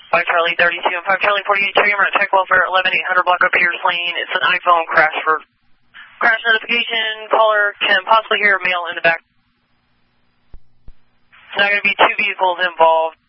5 Charlie 32 and 5 Charlie 48, Chamber at Tech Welfare 11800 block up Peters Lane. It's an iPhone crash notification. Caller can possibly hear a male in the back. There's not going to be 2 vehicles involved.